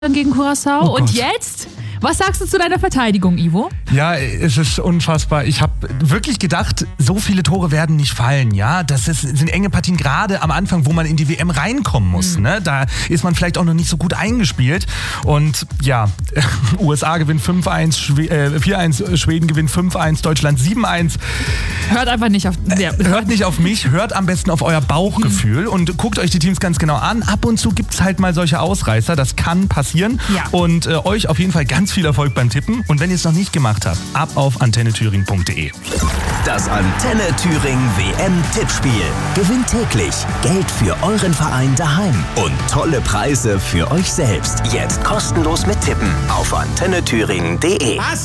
gegen Curaçao. Oh und Gott. jetzt? Was sagst du zu deiner Verteidigung, Ivo? Ja, es ist unfassbar. Ich habe wirklich gedacht, so viele Tore werden nicht fallen. Ja, sind enge Partien, gerade am Anfang, wo man in die WM reinkommen muss. Ne? Da ist man vielleicht auch noch nicht so gut eingespielt. Und ja, USA gewinnt 5-1, 4-1, Schweden gewinnt 5-1, Deutschland 7-1. Hört einfach nicht auf... Ja. Hört nicht auf mich, hört am besten auf euer Bauchgefühl und guckt euch die Teams ganz genau an. Ab und zu gibt es halt mal solche Ausreißer, das kann passieren. Ja. Und euch auf jeden Fall ganz viel Erfolg beim Tippen. Und wenn ihr es noch nicht gemacht habt, ab auf antennethüringen.de. Das Antenne Thüringen WM-Tippspiel. Gewinnt täglich Geld für euren Verein daheim und tolle Preise für euch selbst. Jetzt kostenlos mit Tippen auf antennethüringen.de.